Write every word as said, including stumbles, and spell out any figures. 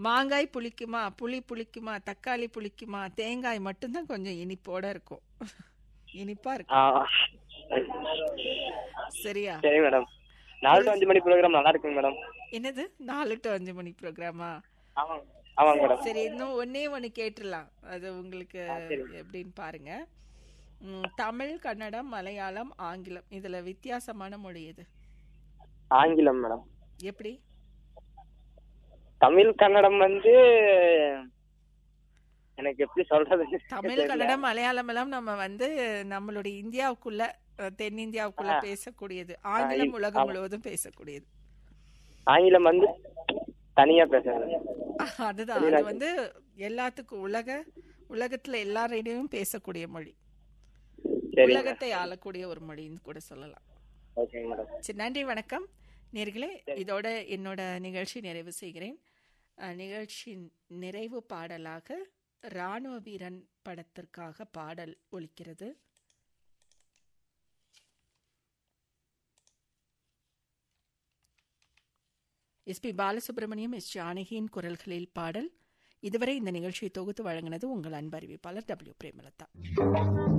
மாங்காய் புளிக்குமா, புளி புளிக்குமா, தக்காளி புளிக்குமா, தேங்காய் மட்டும்தான் கொஞ்சம் இனிப்போட இருக்கும். இனிப்பா ஆ, இருக்கும். சரியா? சரி மேடம். நாலு டு புரிஞ்சு அஞ்சு மணி ப்ரோக்ராம் நல்லா இருக்குங்க மேடம். என்னது நாலு டு அஞ்சு மணி ப்ரோக்ராமா? ஆமாங்க ஆமாங்க மேடம். சரி, இன்னும் ஒன்னே ஒன்று கேட்டுடலாம். அது உங்களுக்கு ஆ சரி. எப்படின்னு பாருங்க. ம், தமிழ், கன்னடம், மலையாளம், ஆங்கிலம் இதுல வித்தியாசமான மொழி எது? ஆங்கிலம் மேடம். எப்படி? தமிழ் கன்னடம் வந்து எனக்கு எப்படி சொல்றதுன்னு தமிழ், தெரியல. கன்னடம், மலையாளம் எல்லாம் நம்ம வந்து நம்மளுடைய இந்தியாவுக்குள்ள அஹ், தென்னிந்தியாவுக்குள்ள ஆ, பேசக்கூடியது. ஆ, ஆங்கிலம் இ- உலகம் ஆமா. முழுவதும் பேசக்கூடியது. ஆங்கிலம் வந்து தனியா பேசுறது. அஹ், அதுதான். அது வெளிநாட்டு. வந்து எல்லாத்துக்கும் உலக உலகத்துல எல்லாரையும் பேசக்கூடிய மொழி. சரிங்க மேடம். உலகத்தை ஆளக்கூடிய ஒரு மொழின்னு கூட சொல்லலாம். ஓகேங்க மேடம். சரி, நன்றி, வணக்கம் நேர்களே. சரி. இதோட என்னோட நிகழ்ச்சி நிறைவு செய்கிறேன். அஹ், நிகழ்ச்சியின் நிறைவு பாடலாக ராணுவ வீரன் படத்திற்காக பாடல் ஒலிக்கிறது. எஸ் பி பாலசுப்ரமணியம், எஸ் ஜானகியின் குரல்களில் பாடல். இதுவரை இந்த நிகழ்ச்சியை தொகுத்து வழங்கினது உங்கள் அன்பு அறிவிப்பாளர் டபிள்யூ பிரேமலதா.